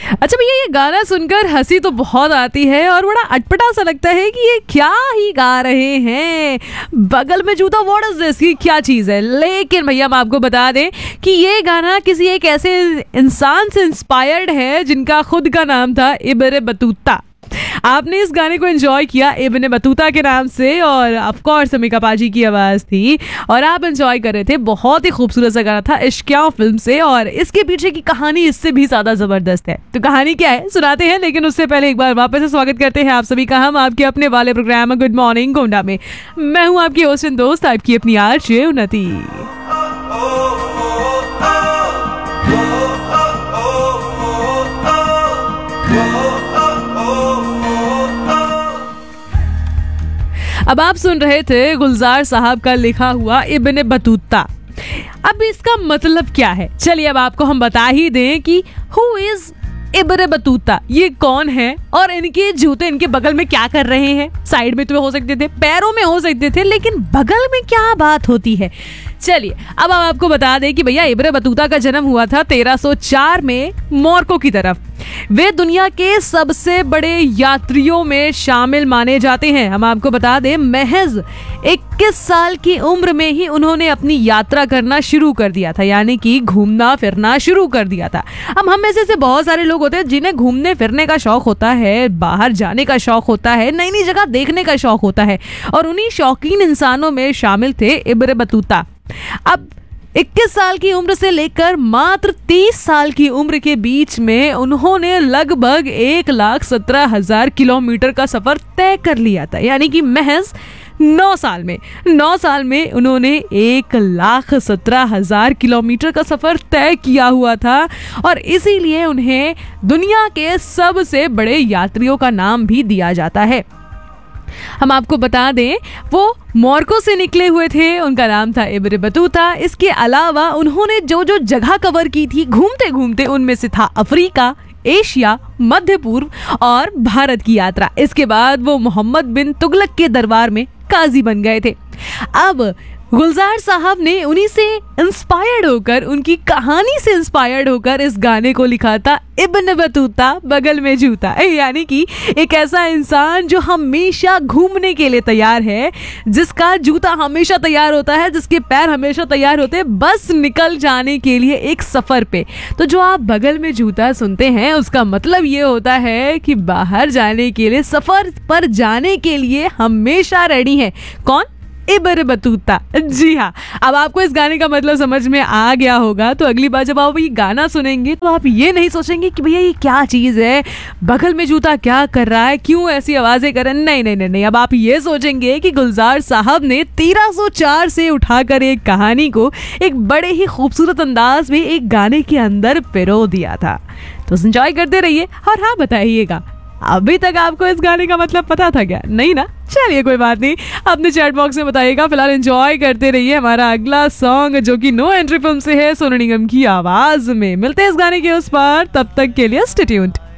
अच्छा भैया, ये गाना सुनकर हंसी तो बहुत आती है और बड़ा अटपटा सा लगता है कि ये क्या ही गा रहे हैं, बगल में जूता, व्हाट इज दिस, ये क्या चीज़ है। लेकिन भैया हम आपको बता दें कि ये गाना किसी एक ऐसे इंसान से इंस्पायर्ड है जिनका खुद का नाम था इब्न बतूता। आपने इस गाने को एंजॉय किया इब्न बतूता के नाम से, और ऑफ कोर्स समीका पाजी की आवाज़ थी और आप एंजॉय कर रहे थे। बहुत ही खूबसूरत सा गाना था इश्किया फिल्म से, और इसके पीछे की कहानी इससे भी ज़्यादा ज़बरदस्त है। तो कहानी क्या है सुनाते हैं, लेकिन उससे पहले एक बार वापस से स्वागत करते हैं आप सभी का हम आपके अपने वाले प्रोग्राम गुड मॉर्निंग गोंडा में। मैं हूँ आपकी होस्ट एंड दोस्त, आपकी अपनी आरजे उन्नति। अब आप सुन रहे थे गुलजार साहब का लिखा हुआ इब्न बतूता। अब इसका मतलब क्या है, चलिए अब आपको हम बता ही दें कि हु इज इब्न बतूता, ये कौन है और इनके जूते इनके बगल में क्या कर रहे हैं। साइड में तो हो सकते थे, पैरों में हो सकते थे, लेकिन बगल में क्या बात होती है। चलिए अब हम आपको बता दें कि भैया इब्न बतूता का जन्म हुआ था 1304 में मोरक्को की तरफ। वे दुनिया के सबसे बड़े यात्रियों में शामिल माने जाते हैं। हम आपको बता दें महज 21 साल की उम्र में ही उन्होंने अपनी यात्रा करना शुरू कर दिया था, यानी कि घूमना फिरना शुरू कर दिया था। अब हम में से बहुत सारे लोग होते हैं जिन्हें घूमने फिरने का शौक होता है, बाहर जाने का शौक होता है, नई नई जगह देखने का शौक होता है, और उन्हीं शौकीन इंसानों में शामिल थे इब्न बतूता। अब 21 साल की उम्र से लेकर मात्र 30 साल की उम्र के बीच में उन्होंने लगभग 1,17,000 किलोमीटर का सफर तय कर लिया था, यानी कि महज 9 साल में उन्होंने 1,17,000 किलोमीटर का सफर तय किया हुआ था, और इसीलिए उन्हें दुनिया के सबसे बड़े यात्रियों का नाम भी दिया जाता है। हम आपको बता दें वो मोरक्को से निकले हुए थे, उनका नाम था इब्न बतूता। इसके अलावा उन्होंने जो जो जगह कवर की थी घूमते घूमते, उनमें से था अफ्रीका, एशिया, मध्य पूर्व और भारत की यात्रा। इसके बाद वो मोहम्मद बिन तुगलक के दरबार में काजी बन गए थे। अब गुलजार साहब ने उन्हीं से इंस्पायर्ड होकर, उनकी कहानी से इंस्पायर्ड होकर इस गाने को लिखा था इब्न बतूता बगल में जूता, यानी कि एक ऐसा इंसान जो हमेशा घूमने के लिए तैयार है, जिसका जूता हमेशा तैयार होता है, जिसके पैर हमेशा तैयार होते हैं बस निकल जाने के लिए एक सफर पे। तो जो आप बगल में जूता सुनते हैं उसका मतलब ये होता है कि बाहर जाने के लिए, सफर पर जाने के लिए हमेशा रेडी है। कौन? Ibn Battuta. जी हाँ, अब आपको इस गाने का मतलब समझ में आ गया होगा। तो अगली बार जब आप ये गाना सुनेंगे तो आप ये नहीं सोचेंगे कि भैया ये क्या चीज़ है, बगल में जूता क्या कर रहा है, क्यों ऐसी आवाज़ें कर रहे हैं। नहीं नहीं नहीं नहीं, अब आप ये सोचेंगे कि गुलजार साहब ने 1304 से उठाकर एक कहानी को एक बड़े ही खूबसूरत अंदाज में एक गाने के अंदर पिरो दिया था। तो एंजॉय करते रहिए और हाँ बताइएगा, अभी तक आपको इस गाने का मतलब पता था क्या? नहीं ना? चलिए कोई बात नहीं, अपने चैट बॉक्स में बताइएगा। फिलहाल एंजॉय करते रहिए हमारा अगला सॉन्ग, जो कि नो एंट्री फिल्म से है, सोनू निगम की आवाज में। मिलते हैं इस गाने के उस पार, तब तक के लिए स्टे ट्यून्ड।